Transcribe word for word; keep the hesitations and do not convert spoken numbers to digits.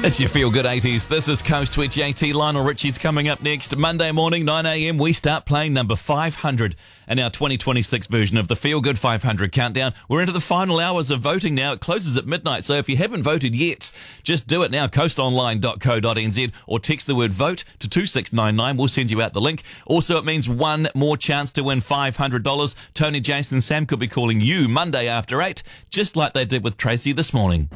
It's your Feel Good eighties. This is Coast twenty-eight. Lionel Richie's coming up next. Monday morning, nine a.m, we start playing number five hundred in our twenty twenty-six version of the Feel Good five hundred countdown. We're into the final hours of voting now. It closes at midnight, so if you haven't voted yet, just do it now. coast online dot co dot n z or text the word VOTE to two six nine nine. We'll send you out the link. Also, it means one more chance to win five hundred dollars. Tony, Jason, Sam could be calling you Monday after eight, just like they did with Tracy this morning.